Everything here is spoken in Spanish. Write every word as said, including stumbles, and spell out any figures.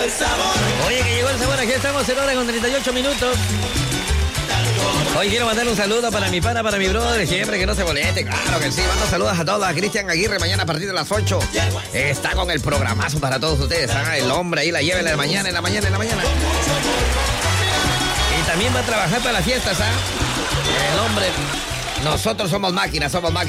Oye, que llegó el sabor, aquí estamos en hora con treinta y ocho minutos. Hoy quiero mandar un saludo para mi pana, para mi brother, siempre que no se moleste, claro que sí. Mando saludos a todos, a Cristian Aguirre, mañana a partir de las ocho. Está con el programazo para todos ustedes, ¿ah? El hombre ahí la lleva en la mañana, en la mañana, en la mañana. Y también va a trabajar para las fiestas, ¿ah? El hombre, nosotros somos máquinas, somos máquinas.